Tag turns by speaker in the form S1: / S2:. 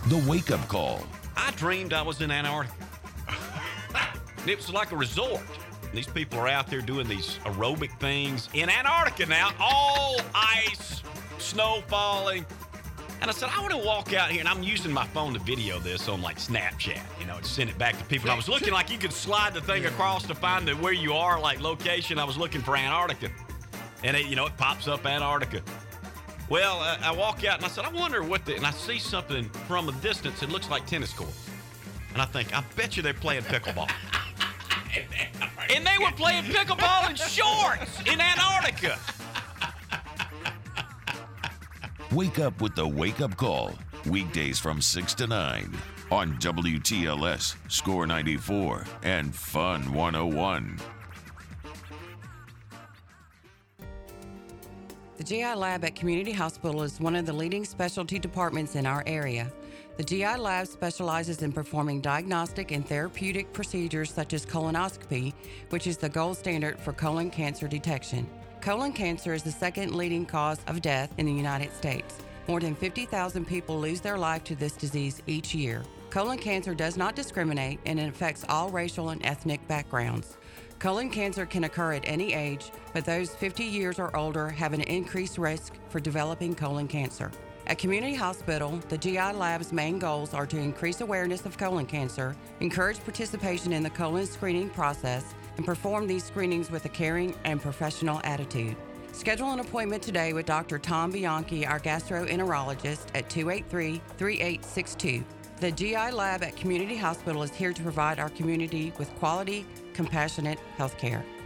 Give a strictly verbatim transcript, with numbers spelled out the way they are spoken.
S1: The Wake Up Call.
S2: I dreamed I was in Antarctica. It was like a resort. These people are out there doing these aerobic things in Antarctica now. All ice, snow falling. And I said, I want to walk out here, and I'm using my phone to video this on like Snapchat, you know, to send it back to people. And I was looking like you could slide the thing across to find the, where you are, like location. I was looking for Antarctica. And, it, you know, it pops up Antarctica. Well, uh, I walk out, and I said, I wonder what the, and I see something from a distance. It looks like tennis courts. And I think, I bet you they're playing pickleball. And they were playing pickleball in shorts in Antarctica.
S1: Wake up with the Wake Up Call. Weekdays from six to nine on W T L S, Score ninety-four, and Fun one oh one.
S3: The G I Lab at Community Hospital is one of the leading specialty departments in our area. The G I Lab specializes in performing diagnostic and therapeutic procedures such as colonoscopy, which is the gold standard for colon cancer detection. Colon cancer is the second leading cause of death in the United States. More than fifty thousand people lose their life to this disease each year. Colon cancer does not discriminate, and it affects all racial and ethnic backgrounds. Colon cancer can occur at any age, but those fifty years or older have an increased risk for developing colon cancer. At Community Hospital, the G I Lab's main goals are to increase awareness of colon cancer, encourage participation in the colon screening process, and perform these screenings with a caring and professional attitude. Schedule an appointment today with Doctor Tom Bianchi, our gastroenterologist, at two eight three, three eight six two. The G I Lab at Community Hospital is here to provide our community with quality, compassionate health care.